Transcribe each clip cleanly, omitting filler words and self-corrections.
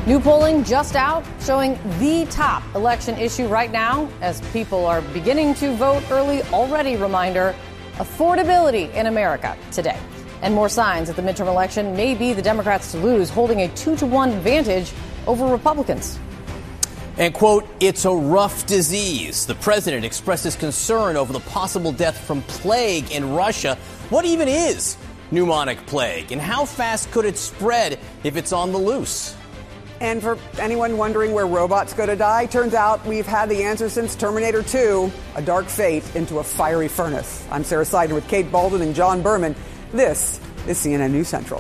New polling just out showing the top election issue right now as people are beginning to vote early. Already, reminder, affordability in America today. And more signs that the midterm election may be the Democrats to lose, holding a 2-1 advantage over Republicans. And, quote, it's a rough disease. The president expresses concern over the possible death from plague in Russia. What even is pneumonic plague, and how fast could it spread if it's on the loose? And for anyone wondering where robots go to die, turns out we've had the answer since Terminator 2, a dark fate into a fiery furnace. I'm Sarah Sider with Kate Baldwin and John Berman. This is CNN News Central.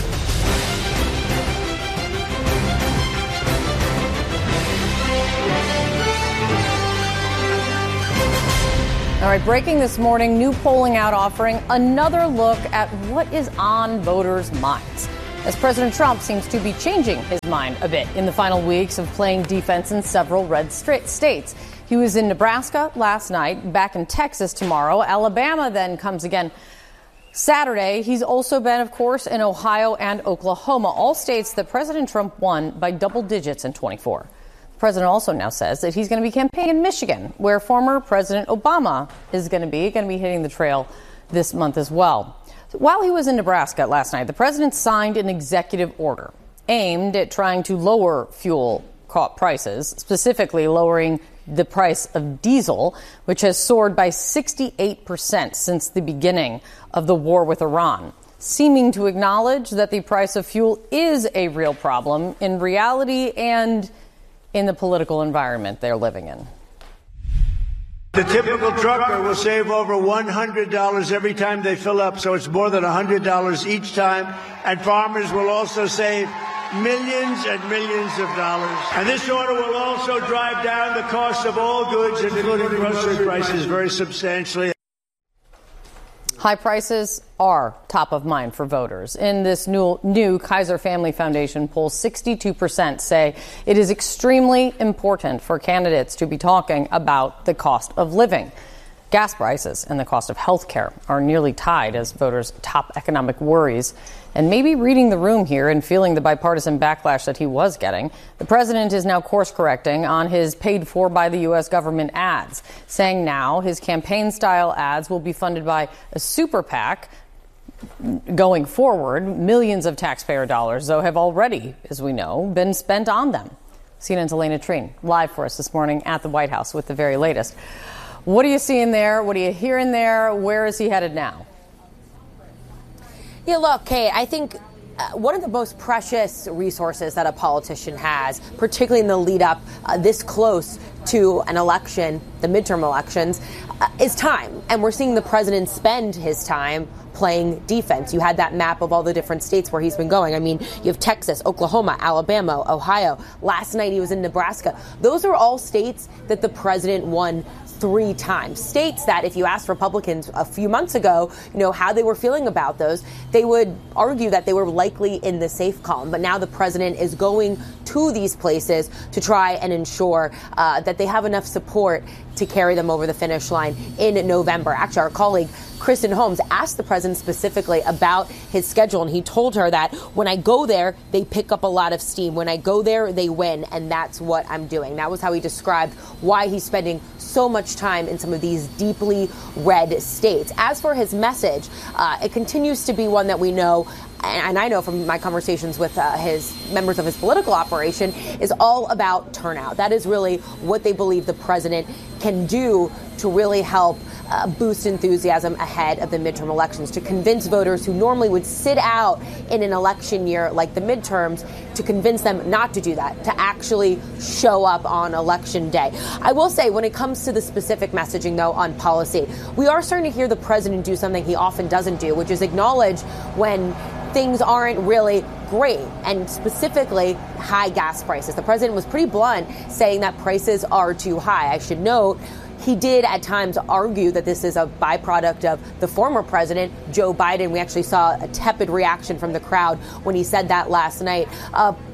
All right, breaking this morning, new polling out offering another look at what is on voters' minds, as President Trump seems to be changing his mind a bit in the final weeks of playing defense in several red states. He was in Nebraska last night, back in Texas tomorrow. Alabama then comes again Saturday. He's also been, of course, in Ohio and Oklahoma, all states that President Trump won by double digits in 24. The president also now says that he's going to be campaigning in Michigan, where former President Obama is going to be hitting the trail this month as well. While he was in Nebraska last night, the president signed an executive order aimed at trying to lower fuel prices, specifically lowering the price of diesel, which has soared by 68% since the beginning of the war with Iran, seeming to acknowledge that the price of fuel is a real problem in reality and in the political environment they're living in. The typical trucker will save over $100 every time they fill up, so it's more than $100 each time. And farmers will also save millions and millions of dollars. And this order will also drive down the cost of all goods, including grocery prices, very substantially. High prices are top of mind for voters. In this new Kaiser Family Foundation poll, 62% say it is extremely important for candidates to be talking about the cost of living. Gas prices and the cost of health care are nearly tied as voters' top economic worries. And maybe reading the room here and feeling the bipartisan backlash that he was getting, the president is now course correcting on his paid for by the U.S. government ads, saying now his campaign style ads will be funded by a super PAC. Going forward, millions of taxpayer dollars, though, have already, as we know, been spent on them. CNN's Elena Trine live for us this morning at the White House with the very latest. What are you seeing there? What are you hearing there? Where is he headed now? Yeah, look, Kate, I think one of the most precious resources that a politician has, particularly in the lead up this close to an election, the midterm elections, is time. And we're seeing the president spend his time playing defense. You had that map of all the different states where he's been going. I mean, you have Texas, Oklahoma, Alabama, Ohio. Last night he was in Nebraska. Those are all states that the president won 3 times. States that if you asked Republicans a few months ago, how they were feeling about those, they would argue that they were likely in the safe column. But now the president is going to these places to try and ensure that they have enough support to carry them over the finish line in November. Actually, our colleague Kristen Holmes asked the president specifically about his schedule, and he told her that when I go there, they pick up a lot of steam. When I go there, they win, and that's what I'm doing. That was how he described why he's spending so much time in some of these deeply red states. As for his message, it continues to be one that we know, and I know from my conversations with his members of his political operation, is all about turnout. That is really what they believe the president can do to really help boost enthusiasm ahead of the midterm elections, to convince voters who normally would sit out in an election year like the midterms, to convince them not to do that, to actually show up on election day. I will say, when it comes to the specific messaging, though, on policy, we are starting to hear the president do something he often doesn't do, which is acknowledge when things aren't really great, and specifically high gas prices. The president was pretty blunt, saying that prices are too high. I should note, he did at times argue that this is a byproduct of the former president, Joe Biden. We actually saw a tepid reaction from the crowd when he said that last night.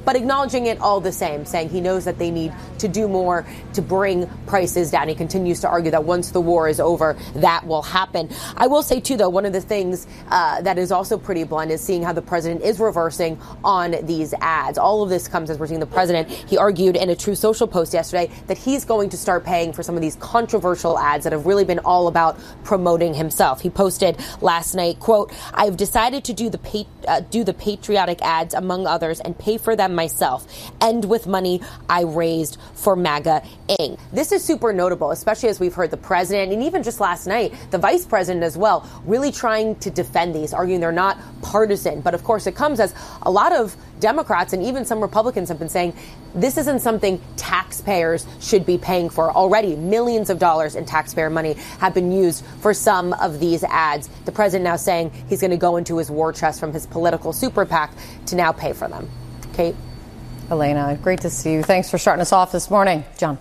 but acknowledging it all the same, saying he knows that they need to do more to bring prices down. He continues to argue that once the war is over, that will happen. I will say, too, though, one of the things that is also pretty blunt is seeing how the president is reversing on these ads. All of this comes as we're seeing the president. He argued in a Truth Social post yesterday that he's going to start paying for some of these controversial ads that have really been all about promoting himself. He posted last night, quote, "I've decided to do the patriotic ads, among others, and pay for them myself, and with money I raised for MAGA Inc." This is super notable, especially as we've heard the president and even just last night, the vice president as well, really trying to defend these, arguing they're not partisan. But of course, it comes as a lot of Democrats and even some Republicans have been saying this isn't something taxpayers should be paying for. Already, millions of dollars in taxpayer money have been used for some of these ads. The president now saying he's going to go into his war chest from his political super PAC to now pay for them. Kate? Elena, great to see you. Thanks for starting us off this morning. John?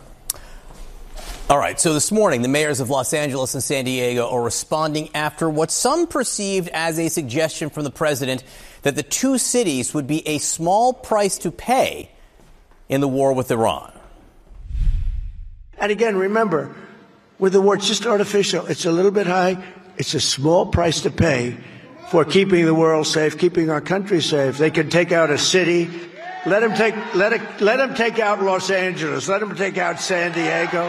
All right, so this morning, the mayors of Los Angeles and San Diego are responding after what some perceived as a suggestion from the president that the two cities would be a small price to pay in the war with Iran. And again, remember, with the war, it's just artificial. It's a little bit high. It's a small price to pay for keeping the world safe, keeping our country safe. They can take out a city. Let them take out Los Angeles. Let them take out San Diego.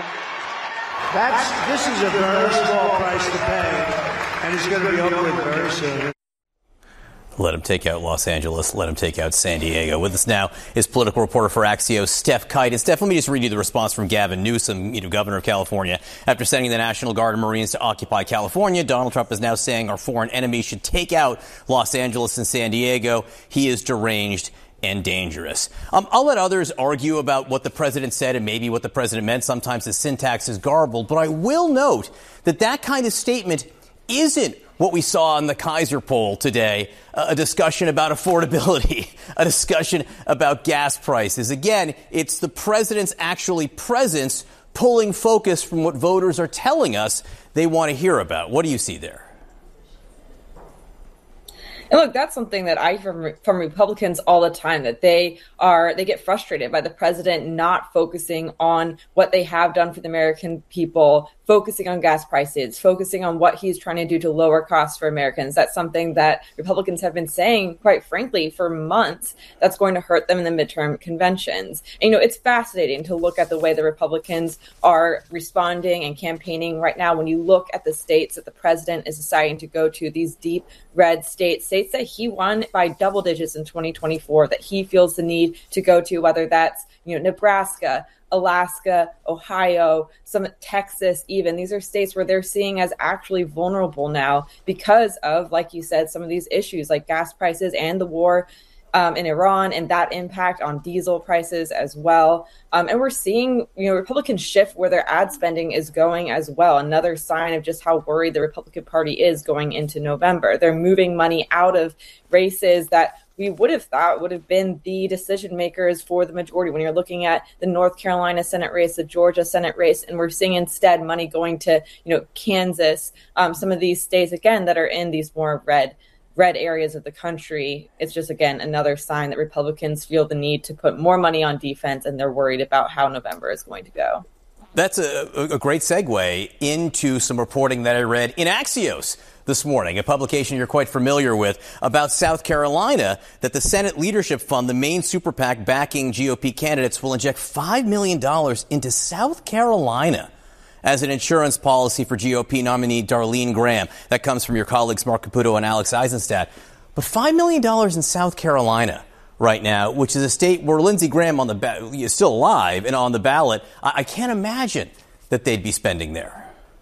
This is a very small price to pay, and it's going to be over with very soon. Let him take out Los Angeles. Let him take out San Diego. With us now is political reporter for Axios, Steph Kite. And Steph, let me just read you the response from Gavin Newsom, governor of California. After sending the National Guard and Marines to occupy California, Donald Trump is now saying our foreign enemies should take out Los Angeles and San Diego. He is deranged and dangerous. I'll let others argue about what the president said and maybe what the president meant. Sometimes the syntax is garbled. But I will note that that kind of statement isn't what we saw in the Kaiser poll today, a discussion about affordability, a discussion about gas prices. Again, it's the president's actually presence pulling focus from what voters are telling us they want to hear about. What do you see there? And look, that's something that I hear from Republicans all the time, that they get frustrated by the president not focusing on what they have done for the American people, focusing on gas prices, focusing on what he's trying to do to lower costs for Americans. That's something that Republicans have been saying, quite frankly, for months, that's going to hurt them in the midterm conventions. And, it's fascinating to look at the way the Republicans are responding and campaigning right now. When you look at the states that the president is deciding to go to, these deep red states that he won by double digits in 2024, that he feels the need to go to, whether that's, Nebraska, Alaska, Ohio, some Texas even. These are states where they're seeing as actually vulnerable now because of, like you said, some of these issues like gas prices and the war in Iran and that impact on diesel prices as well. And we're seeing, Republicans shift where their ad spending is going as well. Another sign of just how worried the Republican Party is going into November. They're moving money out of races that we would have thought would have been the decision makers for the majority. When you're looking at the North Carolina Senate race, the Georgia Senate race, and we're seeing instead money going to, Kansas, some of these states, again, that are in these more red areas of the country. It's just, again, another sign that Republicans feel the need to put more money on defense, and they're worried about how November is going to go. That's a great segue into some reporting that I read in Axios this morning, a publication you're quite familiar with, about South Carolina, that the Senate Leadership Fund, the main super PAC backing GOP candidates, will inject $5 million into South Carolina as an insurance policy for GOP nominee Darlene Graham. That comes from your colleagues Mark Caputo and Alex Eisenstadt. But $5 million in South Carolina right now, which is a state where Lindsey Graham is still alive and on the ballot, I can't imagine that they'd be spending there.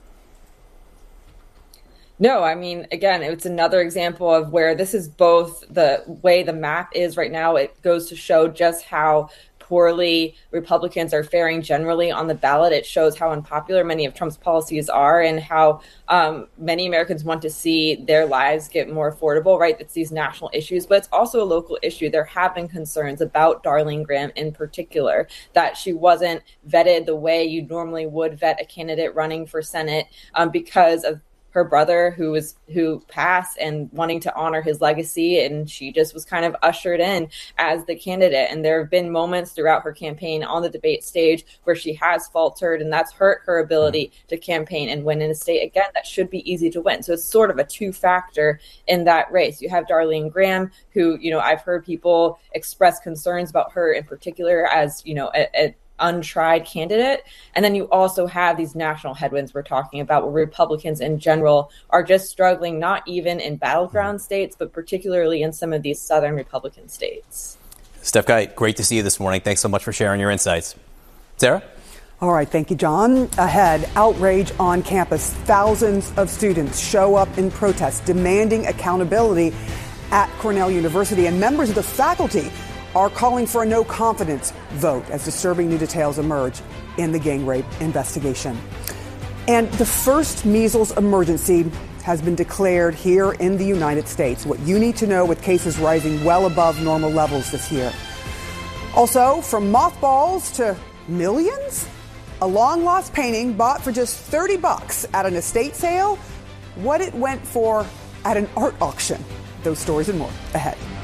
No, I mean, again, it's another example of where this is both the way the map is right now. It goes to show just how poorly Republicans are faring generally on the ballot. It shows how unpopular many of Trump's policies are and how many Americans want to see their lives get more affordable, right? It's these national issues, but it's also a local issue. There have been concerns about Darlene Graham in particular, that she wasn't vetted the way you normally would vet a candidate running for Senate because of her brother who passed and wanting to honor his legacy. And she just was kind of ushered in as the candidate. And there have been moments throughout her campaign on the debate stage where she has faltered, and that's hurt her ability to campaign and win in a state, again, that should be easy to win. So it's sort of a two-factor in that race. You have Darlene Graham, who, I've heard people express concerns about her in particular as, an untried candidate. And then you also have these national headwinds we're talking about, where Republicans in general are just struggling, not even in battleground states, but particularly in some of these southern Republican states. Steph Guy, great to see you this morning. Thanks so much for sharing your insights. Sarah? All right, thank you, John. Ahead, outrage on campus. Thousands of students show up in protest, demanding accountability at Cornell University, and members of the faculty are calling for a no-confidence vote as disturbing new details emerge in the gang rape investigation. And the first measles emergency has been declared here in the United States. What you need to know with cases rising well above normal levels this year. Also, from mothballs to millions, a long-lost painting bought for just $30 at an estate sale, what it went for at an art auction. Those stories and more ahead.